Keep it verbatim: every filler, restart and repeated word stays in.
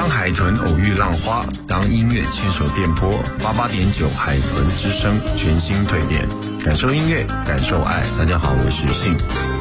当海豚偶遇浪花，当音乐牵手电波，八八点九海豚之声全新蜕变，感受音乐，感受爱。大家好，我是信。